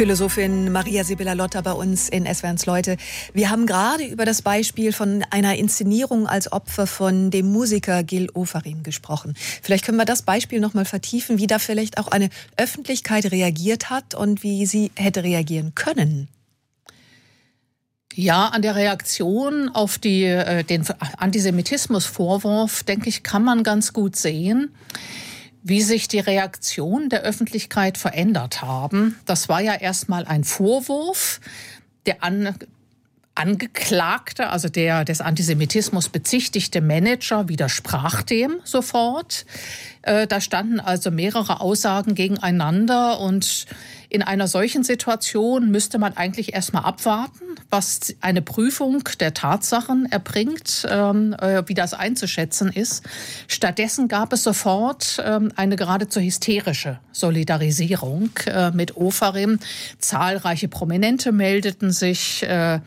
Philosophin Maria Sibylla Lotter bei uns in SWR1 Leute. Wir haben gerade über das Beispiel von einer Inszenierung als Opfer von dem Musiker Gil Ofarim gesprochen. Vielleicht können wir das Beispiel noch mal vertiefen, wie da vielleicht auch eine Öffentlichkeit reagiert hat und wie sie hätte reagieren können. Ja, an der Reaktion auf den Antisemitismusvorwurf, denke ich, kann man ganz gut sehen, wie sich die Reaktion der Öffentlichkeit verändert haben. Das war ja erstmal ein Vorwurf. Der Angeklagte, also der des Antisemitismus bezichtigte Manager, widersprach dem sofort. Da standen also mehrere Aussagen gegeneinander und in einer solchen Situation müsste man eigentlich erstmal abwarten, was eine Prüfung der Tatsachen erbringt, wie das einzuschätzen ist. Stattdessen gab es sofort eine geradezu hysterische Solidarisierung mit Ofarim. Zahlreiche Prominente meldeten sich,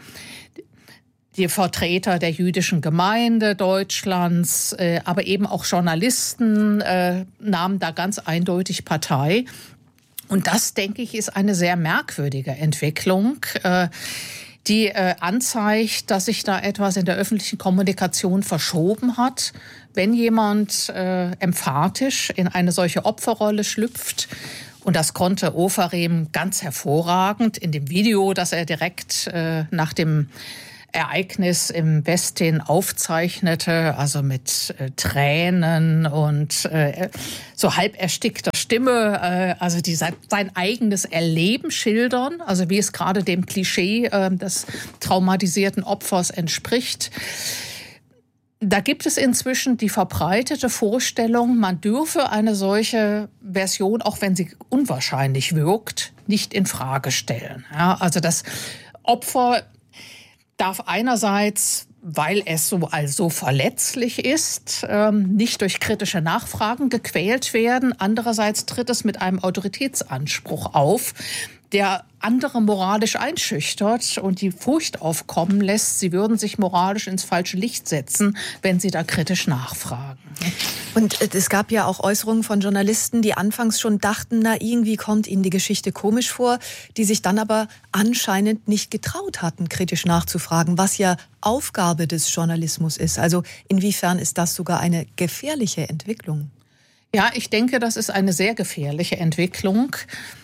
die Vertreter der jüdischen Gemeinde Deutschlands, aber eben auch Journalisten nahmen da ganz eindeutig Partei. Und das, denke ich, ist eine sehr merkwürdige Entwicklung, die anzeigt, dass sich da etwas in der öffentlichen Kommunikation verschoben hat. Wenn jemand emphatisch in eine solche Opferrolle schlüpft, und das konnte Ofarim ganz hervorragend in dem Video, das er direkt nach dem Ereignis im Westin aufzeichnete, also mit Tränen und so halb erstickter Stimme, also die sein eigenes Erleben schildern, also wie es gerade dem Klischee des traumatisierten Opfers entspricht. Da gibt es inzwischen die verbreitete Vorstellung, man dürfe eine solche Version, auch wenn sie unwahrscheinlich wirkt, nicht in Frage stellen. Ja, also das Opfer darf einerseits, weil es so verletzlich ist, nicht durch kritische Nachfragen gequält werden. Andererseits tritt es mit einem Autoritätsanspruch auf, der andere moralisch einschüchtert und die Furcht aufkommen lässt, sie würden sich moralisch ins falsche Licht setzen, wenn sie da kritisch nachfragen. Und es gab ja auch Äußerungen von Journalisten, die anfangs schon dachten, na, irgendwie kommt ihnen die Geschichte komisch vor, die sich dann aber anscheinend nicht getraut hatten, kritisch nachzufragen, was ja Aufgabe des Journalismus ist. Also inwiefern ist das sogar eine gefährliche Entwicklung? Ja, ich denke, das ist eine sehr gefährliche Entwicklung.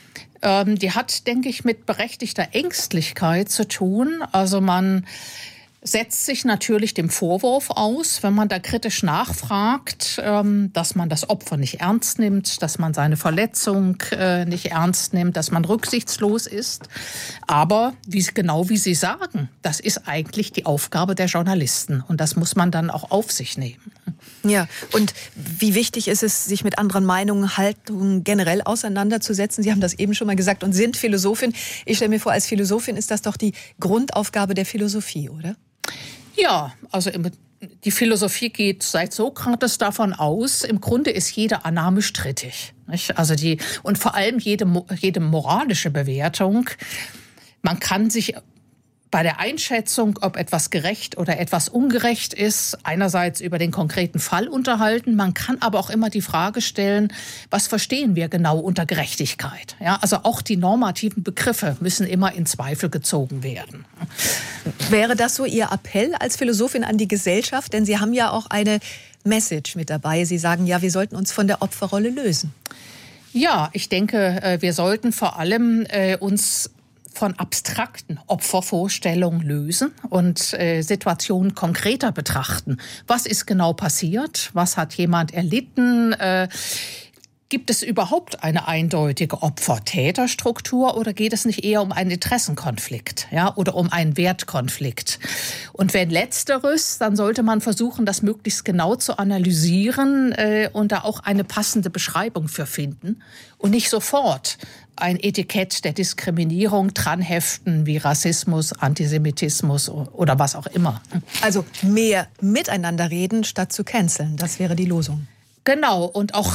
Die hat, denke ich, mit berechtigter Ängstlichkeit zu tun. Also man setzt sich natürlich dem Vorwurf aus, wenn man da kritisch nachfragt, dass man das Opfer nicht ernst nimmt, dass man seine Verletzung nicht ernst nimmt, dass man rücksichtslos ist. Aber genau wie Sie sagen, das ist eigentlich die Aufgabe der Journalisten und das muss man dann auch auf sich nehmen. Ja, und wie wichtig ist es, sich mit anderen Meinungen, Haltungen generell auseinanderzusetzen? Sie haben das eben schon mal gesagt und sind Philosophin. Ich stelle mir vor, als Philosophin ist das doch die Grundaufgabe der Philosophie, oder? Ja, also die Philosophie geht seit Sokrates davon aus, im Grunde ist jede Annahme strittig. Nicht? Also und vor allem jede moralische Bewertung. Man kann sich bei der Einschätzung, ob etwas gerecht oder etwas ungerecht ist, einerseits über den konkreten Fall unterhalten. Man kann aber auch immer die Frage stellen, was verstehen wir genau unter Gerechtigkeit? Ja, also auch die normativen Begriffe müssen immer in Zweifel gezogen werden. Wäre das so Ihr Appell als Philosophin an die Gesellschaft? Denn Sie haben ja auch eine Message mit dabei. Sie sagen ja, wir sollten uns von der Opferrolle lösen. Ja, ich denke, wir sollten vor allem uns von abstrakten Opfervorstellungen lösen und Situationen konkreter betrachten. Was ist genau passiert? Was hat jemand erlitten? Gibt es überhaupt eine eindeutige Opfer-Täter-Struktur oder geht es nicht eher um einen Interessenkonflikt, ja, oder um einen Wertkonflikt? Und wenn Letzteres, dann sollte man versuchen, das möglichst genau zu analysieren und da auch eine passende Beschreibung für finden und nicht sofort ein Etikett der Diskriminierung dranheften wie Rassismus, Antisemitismus oder was auch immer. Also mehr miteinander reden, statt zu canceln, das wäre die Losung. Genau, und auch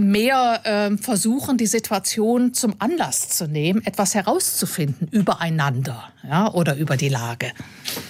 mehr versuchen, die Situation zum Anlass zu nehmen, etwas herauszufinden übereinander, ja, oder über die Lage.